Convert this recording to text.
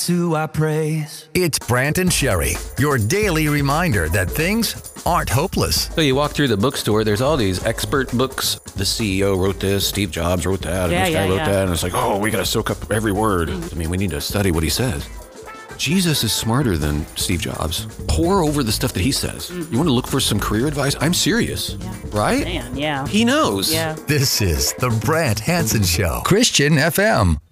who I praise. It's Brant and Sherry, your daily reminder that things aren't hopeless. So you walk through the bookstore, there's all these expert books. The CEO wrote this, Steve Jobs wrote that, and this guy wrote that, and it's like, oh, we got to soak up every word. I mean, we need to study what he says. Jesus is smarter than Steve Jobs. Pour over the stuff that he says. You want to look for some career advice? I'm serious, right? Man, yeah. He knows. Yeah. This is the Brant Hansen Show, Christian FM.